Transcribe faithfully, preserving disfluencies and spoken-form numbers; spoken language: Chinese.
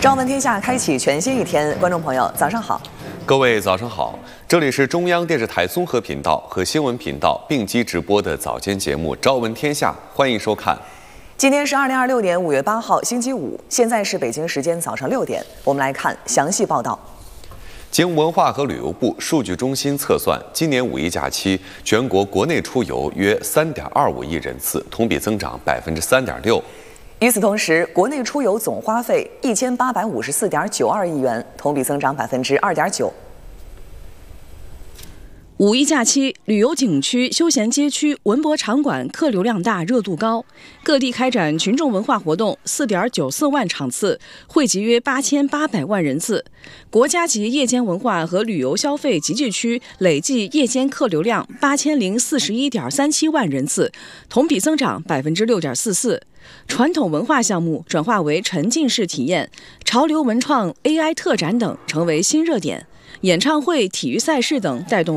朝闻天下开启全新一天，观众朋友早上好。 各位早上好，这里是中央电视台综合频道和新闻频道并机直播的早间节目《朝闻天下》，欢迎收看。 今天是二零二六年五月八号，星期五，现在是北京时间早上六点，我们来看详细报道。 经文化和旅游部数据中心测算，今年五一假期全国国内出游约三点二五亿人次，同比增长百分之三点六。 与此同时，国内出游总花费一千八百五十四点九二亿元，同比增长百分之二点九。 五一假期，旅游景区、休闲街区、文博场馆客流量大、热度高，各地开展群众文化活动四点九四万场次，汇集约八千八百万人次。国家级夜间文化和旅游消费集聚区累计夜间客流量八千零四十一点三七万人次，同比增长百分之六点四四。传统文化项目转化为沉浸式体验，潮流文创、A I 特展等成为新热点，演唱会、体育赛事等带动